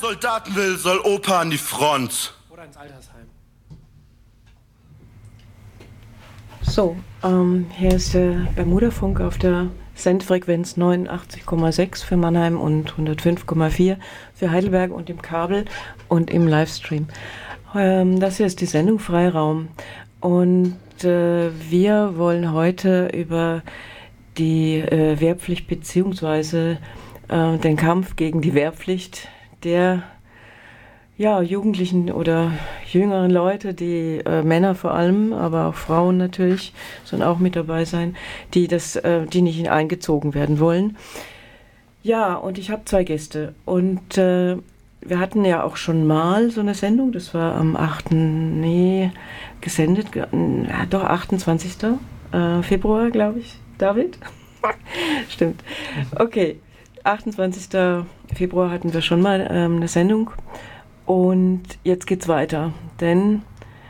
Soldaten will, soll Opa an die Front. Oder ins Altersheim. So, hier ist der Bermuda-Funk auf der Sendfrequenz 89,6 für Mannheim und 105,4 für Heidelberg und im Kabel und im Livestream. Das hier ist die Sendung Freiraum und wir wollen heute über die Wehrpflicht bzw. den Kampf gegen die Wehrpflicht der Jugendlichen oder jüngeren Leute, die Männer vor allem, aber auch Frauen natürlich, sollen auch mit dabei sein, die nicht eingezogen werden wollen. Ja, und ich habe 2 Gäste und wir hatten ja auch schon mal so eine Sendung, das war am 28. Februar, glaube ich, David? Stimmt. Okay, 28. Februar hatten wir schon mal eine Sendung. Und jetzt geht's weiter, denn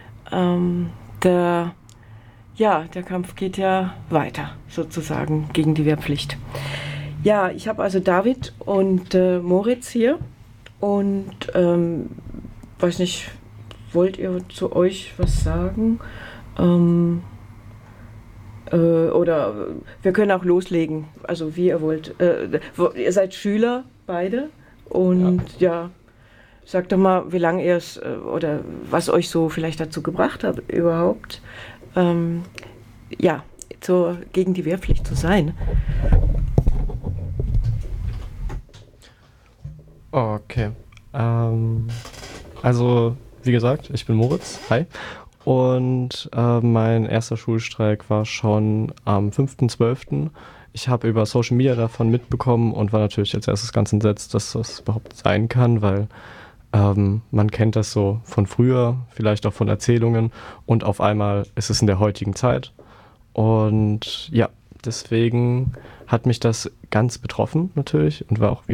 der Kampf geht ja weiter, sozusagen, gegen die Wehrpflicht. Ja, ich habe also David und Moritz hier und weiß nicht, wollt ihr zu euch was sagen? Oder wir können auch loslegen, also wie ihr wollt. Ihr seid Schüler, beide, und ja. Sagt doch mal, wie lange ihr es oder was euch so vielleicht dazu gebracht hat, überhaupt gegen die Wehrpflicht zu sein. Okay. Also, wie gesagt, ich bin Moritz. Hi. Und mein erster Schulstreik war schon am 5.12. Ich habe über Social Media davon mitbekommen und war natürlich als erstes ganz entsetzt, dass das überhaupt sein kann, weil man kennt das so von früher, vielleicht auch von Erzählungen, und auf einmal ist es in der heutigen Zeit. Und ja, deswegen hat mich das ganz betroffen natürlich und war auch